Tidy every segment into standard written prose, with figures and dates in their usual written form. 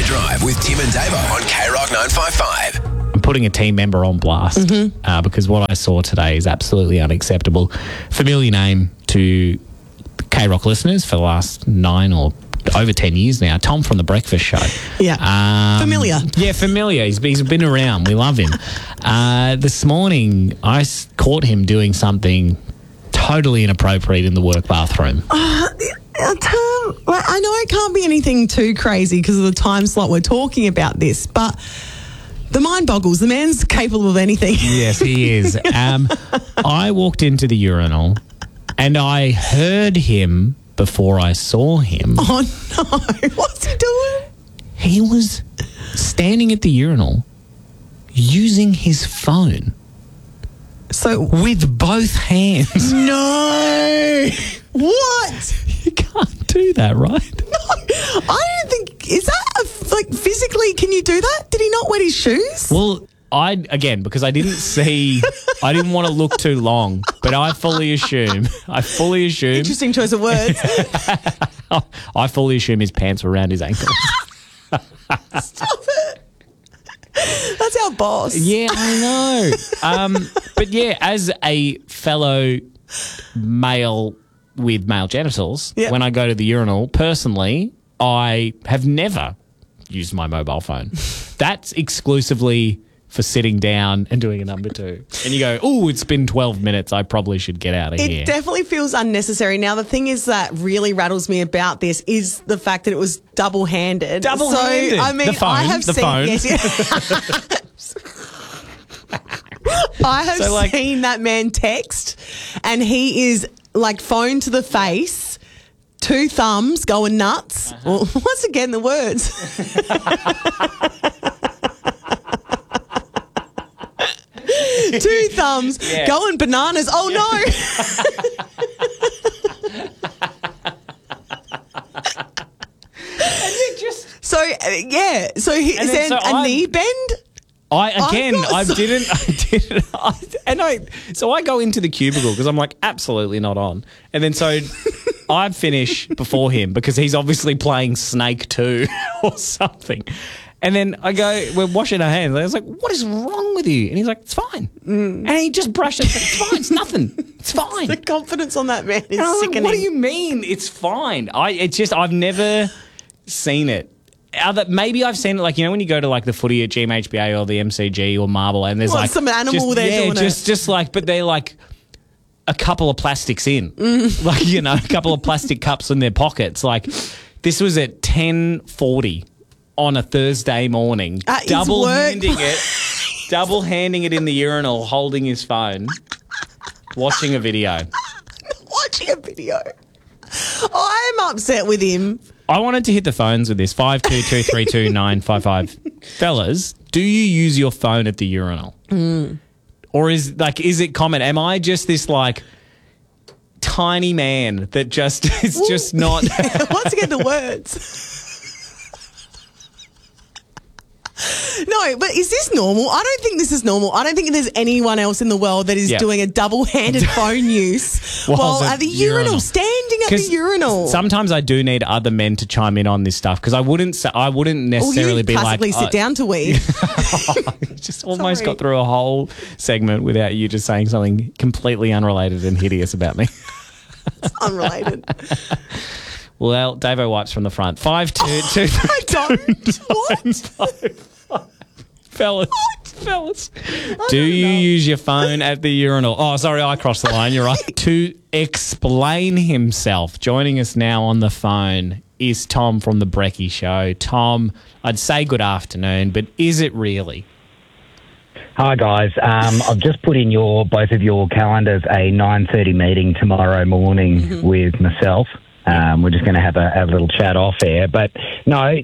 Drive with Tim and Davo on K-Rock 955. I'm putting a team member on blast because what I saw today is absolutely unacceptable. Familiar name to K-Rock listeners for the last 9 or over 10 years now. Tom from The Breakfast Show. Yeah. Familiar. Yeah, familiar. He's been around. We love him. This morning, I caught him doing something totally inappropriate in the work bathroom. Tom, I know it can't be anything too crazy because of the time slot we're talking about this, but the mind boggles. The man's capable of anything. Yes, he is. I walked into the urinal and I heard him before I saw him. Oh, no. What's he doing? He was standing at the urinal using his phone. So with both hands. No. What? You can't do that, right? No. I don't think... Is that, physically, can you do that? Did he not wet his shoes? Well, because I didn't see... I didn't want to look too long, but I fully assume... Interesting choice of words. I fully assume his pants were around his ankles. Stop it. That's our boss. Yeah, I know. But yeah, as a fellow male with male genitals, when I go to the urinal, personally, I have never used my mobile phone. That's exclusively for sitting down and doing a number 2. And you go, oh, it's been 12 minutes. I probably should get out of here. It definitely feels unnecessary. Now, the thing is that really rattles me about this is the fact that it was double-handed. Double-handed. So, I mean, the phone, I have the seen... phone. Yes, I have seen that man text and he is phone to the face, 2 thumbs going nuts. Well, once again, the words. 2 thumbs going bananas. Oh, no. So is there a knee bend? I go into the cubicle because I'm like, absolutely not on. And then so I finish before him because he's obviously playing Snake 2 or something. And then we're washing our hands. And I was like, what is wrong with you? And he's like, it's fine. And he just brushed it. It's fine. It's nothing. It's fine. The confidence on that man is sickening. Like, what do you mean? It's fine. I've never seen it. Maybe I've seen it when you go to the footy at GMHBA or the MCG or Marble and there's some animal there doing it. But they're a couple of plastics in. A couple of plastic cups in their pockets. This was at 10:40 on a Thursday morning. Double-handing it in the urinal, holding his phone, watching a video. Watching a video. I'm upset with him. I wanted to hit the phones with this. 52232955. Fellas, do you use your phone at the urinal? Or is it common? Am I just this tiny man that just not... Once again, the words. No, but is this normal? I don't think this is normal. I don't think there's anyone else in the world that is doing a double-handed phone use while at the urinal, standing at the urinal. Sometimes I do need other men to chime in on this stuff because I wouldn't necessarily be classically sit down to wee. Just almost got through a whole segment without you just saying something completely unrelated and hideous about me. It's unrelated. Well, Davo wipes from the front. 5223. I don't. What? Fellas. Do you use your phone at the urinal? Oh, sorry, I crossed the line. You're right. To explain himself, joining us now on the phone is Tom from The Brecky Show. Tom, I'd say good afternoon, but is it really? Hi, guys. I've just put in both of your calendars a 9:30 meeting tomorrow morning with myself. We're just going to have a little chat off air. But no,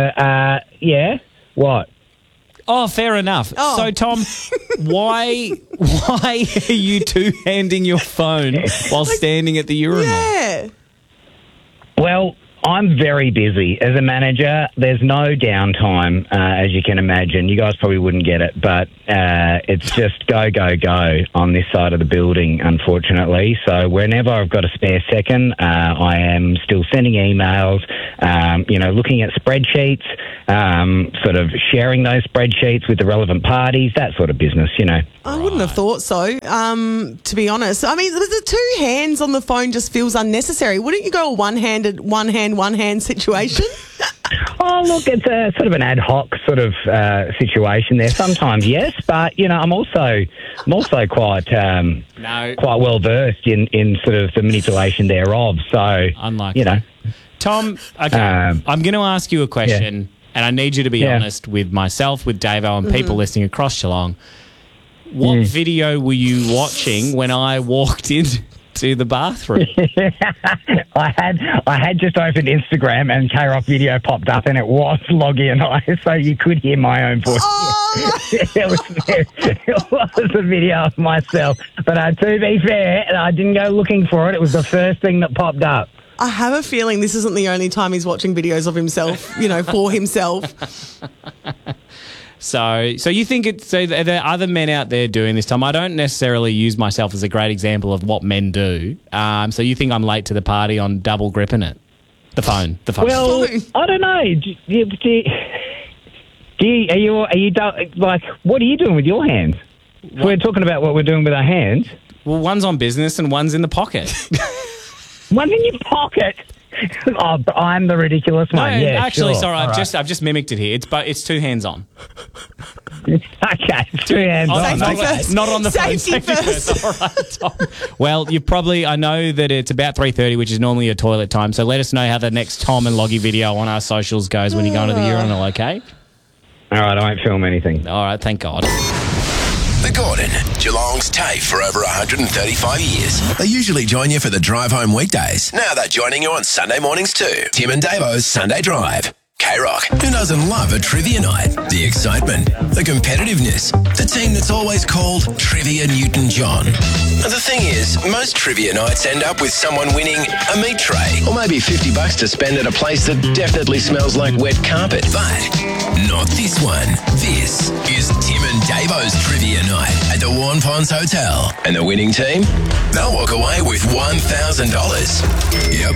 what? Oh, fair enough. Oh. So, Tom, why are you two-handing your phone while standing at the urinal? Yeah. Well, I'm very busy. As a manager, there's no downtime, as you can imagine. You guys probably wouldn't get it, but it's just go, go, go on this side of the building, unfortunately. So whenever I've got a spare second, I am still sending emails, looking at spreadsheets, sort of sharing those spreadsheets with the relevant parties, that sort of business, I wouldn't have thought so, to be honest. I mean, the two hands on the phone just feels unnecessary. Wouldn't you go a one hand situation? Oh, look, it's a sort of an ad hoc sort of situation there. Sometimes, yes, but I'm also quite well versed in sort of the manipulation thereof. So, unlikely. Tom, okay, I'm going to ask you a question, and I need you to be honest with myself, with Davo, and people listening across Geelong. What video were you watching when I walked into the bathroom? I had just opened Instagram and K-Rock video popped up and it was Loggy and I, so you could hear my own voice. Oh. It was a video of myself. But to be fair, I didn't go looking for it. It was the first thing that popped up. I have a feeling this isn't the only time he's watching videos of himself, for himself. So you think so there are other men out there doing this, Tom? I don't necessarily use myself as a great example of what men do. So you think I'm late to the party on double gripping it? The phone. Well, I don't know. What are you doing with your hands? What? We're talking about what we're doing with our hands. Well, one's on business and one's in the pocket. One's in your pocket? Oh, I'm the ridiculous one. No, yeah, actually, sure. sorry, I've just mimicked it here. It's two hands on. Okay, two hands on. Safety first. Not on the phone. Safety first. All right, Tom. Well, I know that it's about 3:30, which is normally your toilet time. So let us know how the next Tom and Loggy video on our socials goes when you go into the urinal. Okay. All right, I won't film anything. All right, thank God. The Gordon, Geelong's TAFE for over 135 years. They usually join you for the drive home weekdays. Now they're joining you on Sunday mornings too. Tim and Davo's Sunday Drive. K-Rock, who doesn't love a trivia night? The excitement, the competitiveness, the team that's always called Trivia Newton-John. The thing is, most trivia nights end up with someone winning a meat tray or maybe $50 to spend at a place that definitely smells like wet carpet. But not this one. This is Tim and Davo's Trivia Night at the Warren Ponds Hotel. And the winning team? They'll walk away with $1,000. Yep,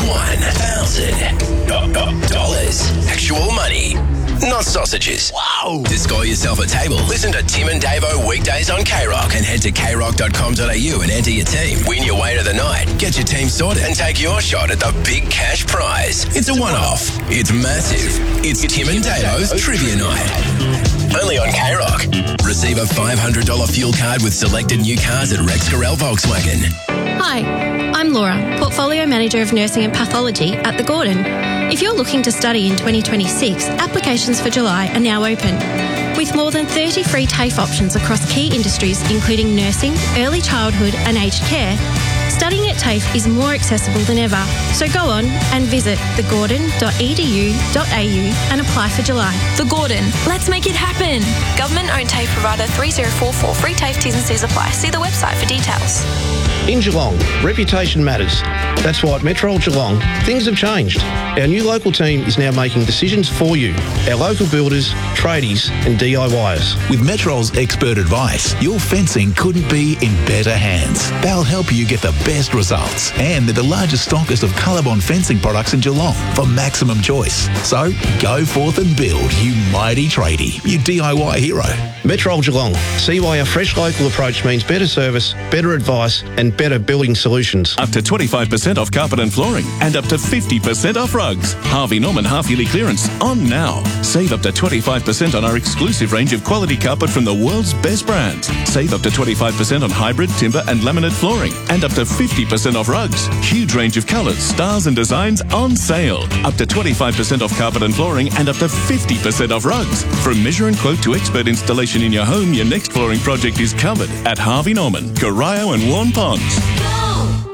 $1,000. Actual money, not sausages. Wow. To score yourself a table, listen to Tim and Davo weekdays on K-Rock and head to krock.com.au and enter your team. Win your way to the night, get your team sorted and take your shot at the big cash prize. It's a one-off. It's massive. It's Tim and Davo's Trivia Night. Only on K-Rock. Receive a $500 fuel card with selected new cars at Rex Corel Volkswagen. Hi, I'm Laura, Portfolio Manager of Nursing and Pathology at The Gordon. If you're looking to study in 2026, applications for July are now open. With more than 30 free TAFE options across key industries including nursing, early childhood and aged care, studying at TAFE is more accessible than ever. So go on and visit thegordon.edu.au and apply for July. The Gordon. Let's make it happen. Government-owned TAFE provider 3044. Free TAFE T's and C's apply. See the website for details. In Geelong, reputation matters. That's why at Metrol Geelong, things have changed. Our new local team is now making decisions for you, our local builders, tradies and DIYers. With Metrol's expert advice, your fencing couldn't be in better hands. They'll help you get the best results. And they're the largest stockist of Colorbond fencing products in Geelong for maximum choice. So go forth and build, you mighty tradie, you DIY hero. Metrol Geelong. See why our fresh local approach means better service, better advice and better building solutions. Up to 25% off carpet and flooring and up to 50% off rugs. Harvey Norman half-yearly clearance on now. Save up to 25% on our exclusive range of quality carpet from the world's best brands. Save up to 25% on hybrid, timber and laminate flooring and up to 50% off rugs. Huge range of colours, styles and designs on sale. Up to 25% off carpet and flooring and up to 50% off rugs. From measure and quote to expert installation in your home, your next flooring project is covered at Harvey Norman, Corio and Warren Ponds.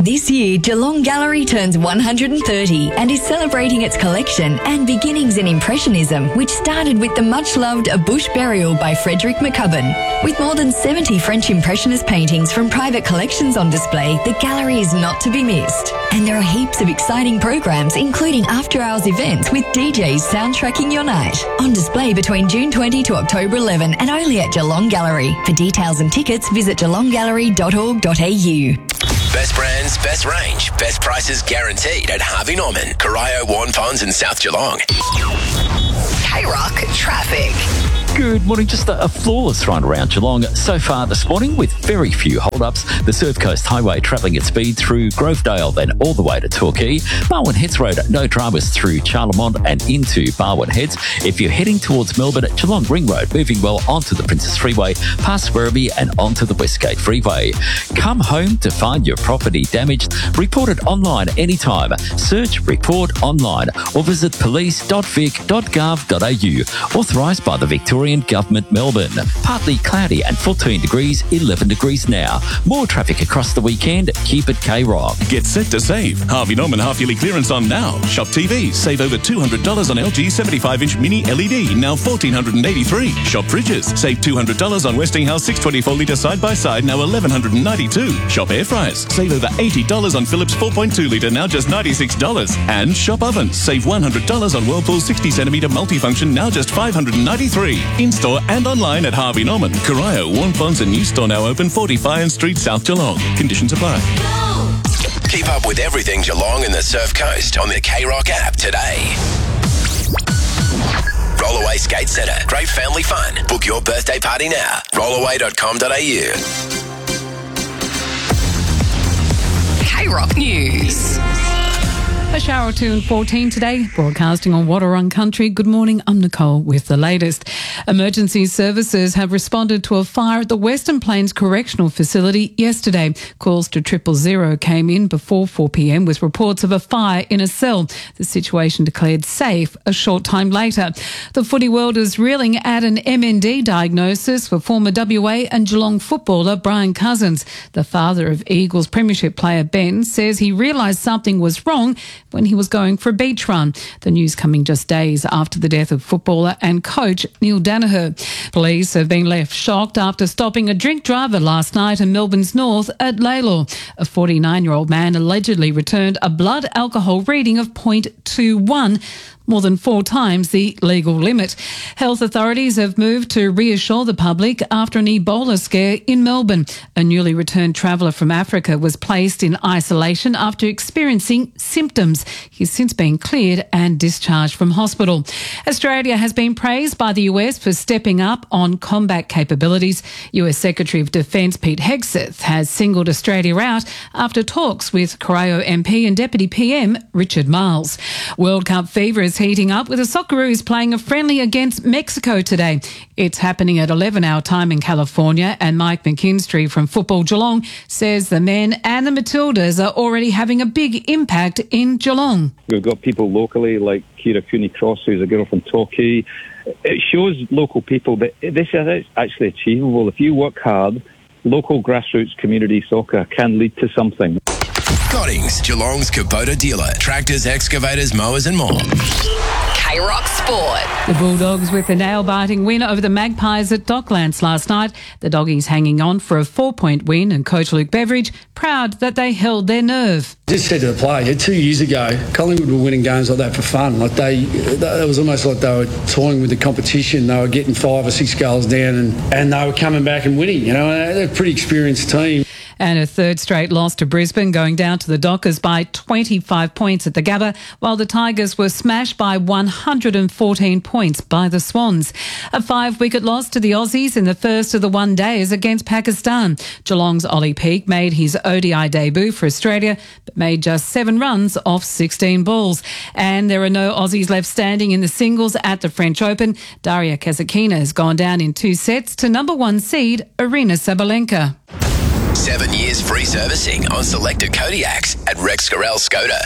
This year, Geelong Gallery turns 130 and is celebrating its collection and beginnings in Impressionism, which started with the much-loved A Bush Burial by Frederick McCubbin. With more than 70 French Impressionist paintings from private collections on display, the gallery is not to be missed. And there are heaps of exciting programs, including after-hours events with DJs soundtracking your night. On display between June 20 to October 11 and only at Geelong Gallery. For details and tickets, visit geelonggallery.org.au. Best brands, best range, best prices guaranteed at Harvey Norman, Corio, Warren Ponds and South Geelong. K-Rock traffic. Good morning. Just a flawless run around Geelong so far this morning with very few hold-ups. The Surf Coast Highway travelling at speed through Grovedale, then all the way to Torquay. Barwon Heads Road, no dramas through Charlemont and into Barwon Heads. If you're heading towards Melbourne, Geelong Ring Road, moving well onto the Princess Freeway, past Werribee and onto the Westgate Freeway. Come home to find your property damaged. Report it online anytime. Search Report Online or visit police.vic.gov.au. Authorised by the Victorian Government, Melbourne. Partly cloudy and 14 degrees, 11 degrees now. More traffic across the weekend. Keep it K-Rock. Get set to save. Harvey Norman half-yearly clearance on now. Shop TVs. Save over $200 on LG 75-inch mini LED, now $1,483. Shop fridges. Save $200 on Westinghouse 624-litre side-by-side, now $1,192. Shop air fryers. Save over $80 on Philips 4.2-litre, now just $96. And shop ovens. Save $100 on Whirlpool 60cm multifunction, now just $593. In-store and online at Harvey Norman, Corio, Warren Ponds and new store now open 40 Fyans Street, South Geelong. Conditions apply. Keep up with everything Geelong and the Surf Coast on the K-Rock app today. Rollaway Skate Centre. Great family fun. Book your birthday party now. Rollaway.com.au. K-Rock News. A shower or two in 14 today, broadcasting on Wadawurrung Country. Good morning, I'm Nicole with the latest. Emergency services have responded to a fire at the Western Plains Correctional Facility yesterday. Calls to 000 came in before 4 p.m. with reports of a fire in a cell. The situation declared safe a short time later. The footy world is reeling at an MND diagnosis for former WA and Geelong footballer Brian Cousins. The father of Eagles Premiership player Ben says he realised something was wrong when he was going for a beach run. The news coming just days after the death of footballer and coach Neil Danaher. Police have been left shocked after stopping a drink driver last night in Melbourne's north at Lalor. A 49-year-old man allegedly returned a blood alcohol reading of 0.21, more than 4 times the legal limit. Health authorities have moved to reassure the public after an Ebola scare in Melbourne. A newly returned traveller from Africa was placed in isolation after experiencing symptoms. He's since been cleared and discharged from hospital. Australia has been praised by the US for stepping up on combat capabilities. US Secretary of Defence Pete Hegseth has singled Australia out after talks with Corio MP and Deputy PM Richard Marles. World Cup fever is heating up with the Socceroos playing a friendly against Mexico today. It's happening at 11 our time in California, and Mike McKinstry from Football Geelong says the men and the Matildas are already having a big impact in Geelong. We've got people locally like Kira Cooney-Cross, who's a girl from Torquay. It shows local people that this is actually achievable. If you work hard, local grassroots community soccer can lead to something. Goddings, Geelong's Kubota dealer. Tractors, excavators, mowers and more. K-Rock Sport. The Bulldogs with a nail-biting win over the Magpies at Docklands last night. The Doggies hanging on for a 4-point win, and coach Luke Beveridge proud that they held their nerve. Just said to the player 2 years ago, Collingwood were winning games like that for fun. Like it was almost like they were toying with the competition. They were getting 5 or 6 goals down and they were coming back and winning. You know, they're a pretty experienced team. And a third straight loss to Brisbane, going down to the Dockers by 25 points at the Gabba, while the Tigers were smashed by 114 points by the Swans. A 5-wicket loss to the Aussies in the first of the one-days against Pakistan. Geelong's Ollie Peake made his ODI debut for Australia, but made just 7 runs off 16 balls. And there are no Aussies left standing in the singles at the French Open. Daria Kasatkina has gone down in 2 sets to number 1 seed Aryna Sabalenka. 7 years free servicing on selected Kodiaks at Rex Scarell Skoda.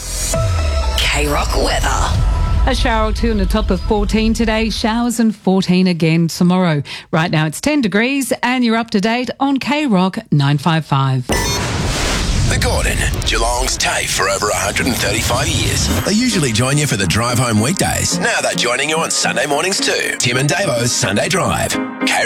K-Rock weather. A shower or two in the top of 14 today, showers and 14 again tomorrow. Right now it's 10 degrees and you're up to date on K-Rock 955. The Gordon, Geelong's TAFE for over 135 years. They usually join you for the drive home weekdays. Now they're joining you on Sunday mornings too. Tim and Davo's Sunday Drive.